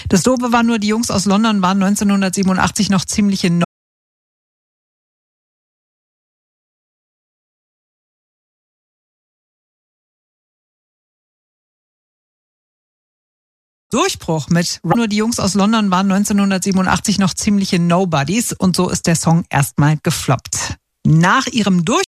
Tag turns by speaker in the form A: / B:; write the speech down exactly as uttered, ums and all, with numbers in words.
A: Das Doofe war nur, die Jungs aus London waren neunzehnhundertsiebenundachtzig noch ziemliche No- Durchbruch mit nur die Jungs aus London waren neunzehnhundertsiebenundachtzig noch ziemliche Nobodies und so ist der Song erstmal gefloppt. Nach ihrem Durchbruch